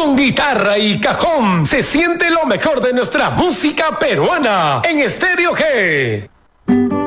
Con guitarra y cajón se siente lo mejor de nuestra música peruana en Estéreo G.